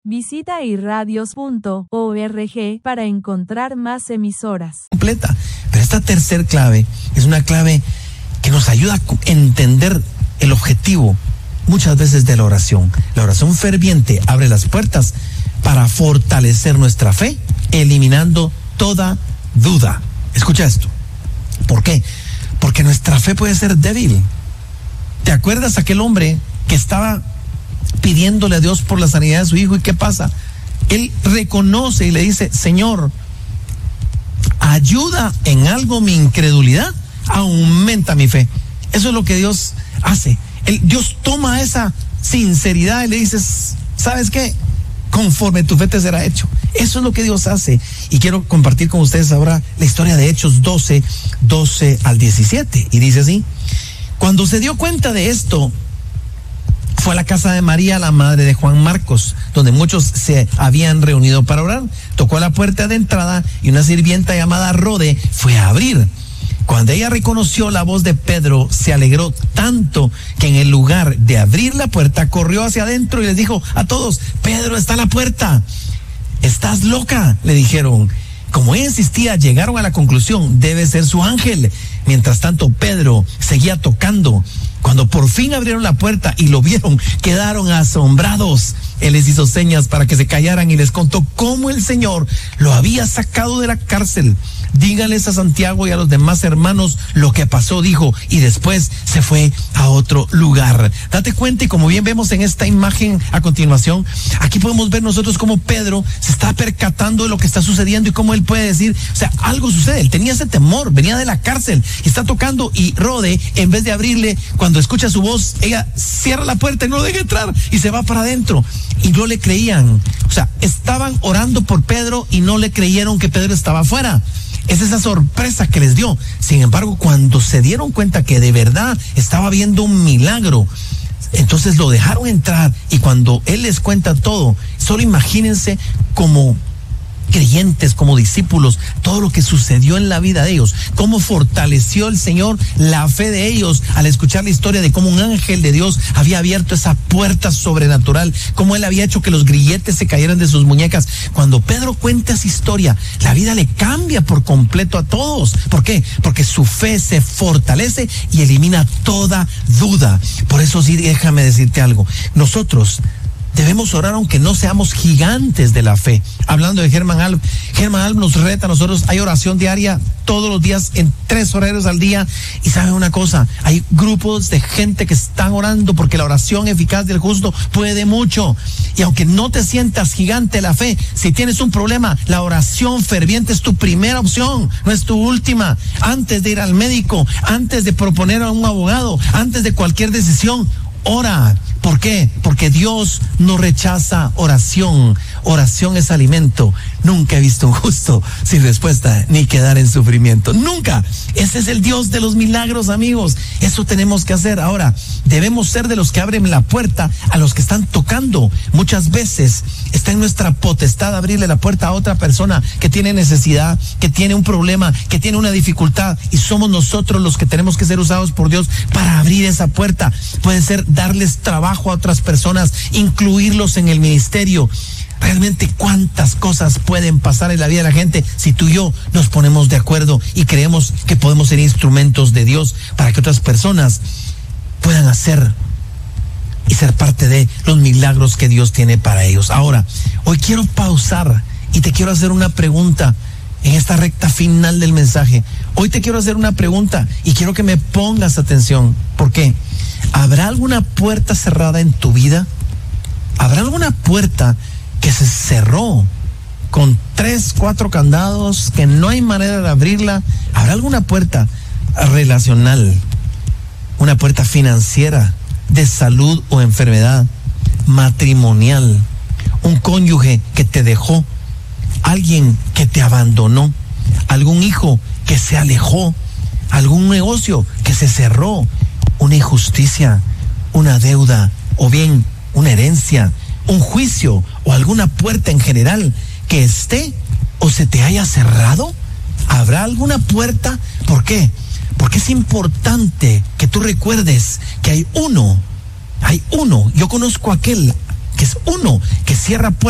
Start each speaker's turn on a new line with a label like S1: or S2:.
S1: Visita irradios.org para encontrar más emisoras.
S2: Completa. Pero esta tercer clave es una clave que nos ayuda a entender el objetivo muchas veces de la oración. La oración ferviente abre las puertas para fortalecer nuestra fe, eliminando toda duda. Escucha esto. ¿Por qué? Porque nuestra fe puede ser débil. ¿Te acuerdas aquel hombre que estaba pidiéndole a Dios por la sanidad de su hijo? ¿Y qué pasa? Él reconoce y le dice: Señor, ayuda en algo mi incredulidad, aumenta mi fe. Eso es lo que Dios hace. Dios toma esa sinceridad y le dice: ¿sabes qué? Conforme tu fe te será hecho. Eso es lo que Dios hace. Y quiero compartir con ustedes ahora la historia de Hechos 12 al 17. Y dice así: cuando se dio cuenta de esto, fue a la casa de María, la madre de Juan Marcos, donde muchos se habían reunido para orar. Tocó a la puerta de entrada y una sirvienta llamada Rode fue a abrir. Cuando ella reconoció la voz de Pedro, se alegró tanto que en el lugar de abrir la puerta, corrió hacia adentro y les dijo a todos: Pedro está a la puerta. ¿Estás loca?, le dijeron. Como ella insistía, llegaron a la conclusión: debe ser su ángel. Mientras tanto, Pedro seguía tocando. Cuando por fin abrieron la puerta y lo vieron, quedaron asombrados. Él les hizo señas para que se callaran y les contó cómo el Señor lo había sacado de la cárcel. Díganles a Santiago y a los demás hermanos lo que pasó, dijo, y después se fue a otro lugar. Date cuenta, y como bien vemos en esta imagen a continuación, aquí podemos ver nosotros cómo Pedro se está percatando de lo que está sucediendo y cómo él puede decir, o sea, algo sucede. Él tenía ese temor, venía de la cárcel y está tocando, y Rode, en vez de abrirle, cuando escucha su voz, ella cierra la puerta y no lo deja entrar y se va para adentro. Y no le creían, o sea, estaban orando por Pedro y no le creyeron que Pedro estaba afuera. Es esa sorpresa que les dio. Sin embargo, cuando se dieron cuenta que de verdad estaba viendo un milagro, entonces lo dejaron entrar. Y cuando él les cuenta todo, solo imagínense como creyentes, como discípulos, todo lo que sucedió en la vida de ellos, cómo fortaleció el Señor la fe de ellos al escuchar la historia de cómo un ángel de Dios había abierto esa puerta sobrenatural, cómo él había hecho que los grilletes se cayeran de sus muñecas. Cuando Pedro cuenta esa historia, la vida le cambia por completo a todos. ¿Por qué? Porque su fe se fortalece y elimina toda duda. Por eso sí, déjame decirte algo. Nosotros debemos orar aunque no seamos gigantes de la fe. Hablando de Germán Alb nos reta a nosotros. Hay oración diaria todos los días en 3 horarios al día. Y saben una cosa, hay grupos de gente que están orando porque la oración eficaz del justo puede mucho. Y aunque no te sientas gigante de la fe, si tienes un problema, la oración ferviente es tu primera opción, no es tu última. Antes de ir al médico, antes de proponer a un abogado, antes de cualquier decisión, ora. ¿Por qué? Porque Dios no rechaza oración. Oración es alimento. Nunca he visto un justo sin respuesta ni quedar en sufrimiento. Nunca. Ese es el Dios de los milagros, amigos. Eso tenemos que hacer. Ahora, debemos ser de los que abren la puerta a los que están tocando. Muchas veces está en nuestra potestad abrirle la puerta a otra persona que tiene necesidad, que tiene un problema, que tiene una dificultad, y somos nosotros los que tenemos que ser usados por Dios para abrir esa puerta. Puede ser darles trabajo a otras personas, incluirlos en el ministerio. Realmente cuántas cosas pueden pasar en la vida de la gente si tú y yo nos ponemos de acuerdo y creemos que podemos ser instrumentos de Dios para que otras personas puedan hacer y ser parte de los milagros que Dios tiene para ellos. Ahora, hoy quiero pausar y te quiero hacer una pregunta en esta recta final del mensaje. Hoy te quiero hacer una pregunta y quiero que me pongas atención. ¿Por qué? ¿Habrá alguna puerta cerrada en tu vida? ¿Habrá alguna puerta que se cerró con 3, 4 candados, que no hay manera de abrirla? ¿Habrá alguna puerta relacional? ¿Una puerta financiera, de salud o enfermedad, matrimonial? ¿Un cónyuge que te dejó? ¿Alguien que te abandonó? ¿Algún hijo que se alejó? ¿Algún negocio que se cerró? ¿Una injusticia, una deuda, o bien una herencia, un juicio o alguna puerta en general que esté o se te haya cerrado? ¿Habrá alguna puerta? ¿Por qué? Porque es importante que tú recuerdes que hay uno. Yo conozco a aquel que es uno que cierra puertas